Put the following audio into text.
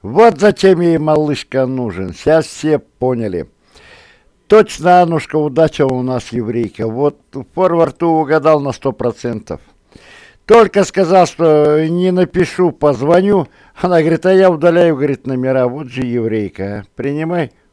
Вот зачем ей малышка нужен. Сейчас все поняли. Точно, Аннушка, удача у нас еврейка. Вот форвард угадал на 100%. Только сказал, что не напишу, позвоню. Она говорит, а я удаляю, говорит, номера. Вот же еврейка. Принимай.